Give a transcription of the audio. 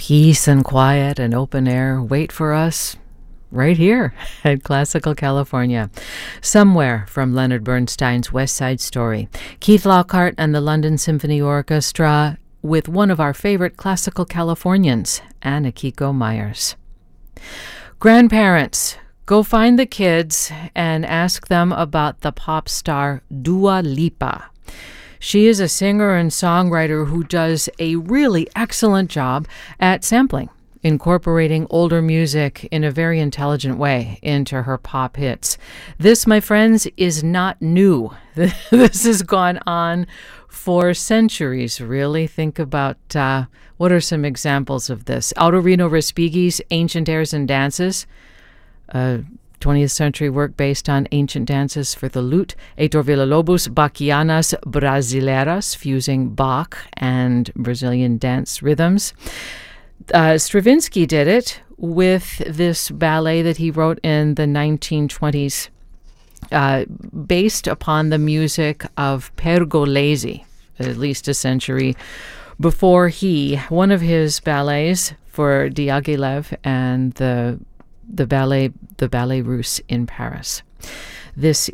peace and quiet and open air wait for us right here at Classical California. Somewhere from Leonard Bernstein's West Side Story. Keith Lockhart and the London Symphony Orchestra with one of our favorite classical Californians, Anna Kiko Myers. Grandparents, go find the kids and ask them about the pop star Dua Lipa. She is a singer and songwriter who does a really excellent job at sampling, incorporating older music in a very intelligent way into her pop hits. This, my friends, is not new. This has gone on for centuries, really. Think about what are some examples of this. Autorino Respighi's Ancient Airs and Dances, 20th century work based on ancient dances for the lute. Heitor Villa-Lobos' Bachianas Brasileiras, fusing Bach and Brazilian dance rhythms. Stravinsky did it with this ballet that he wrote in the 1920s, based upon the music of Pergolesi, at least a century before one of his ballets for Diaghilev and the Ballet Russe in Paris. This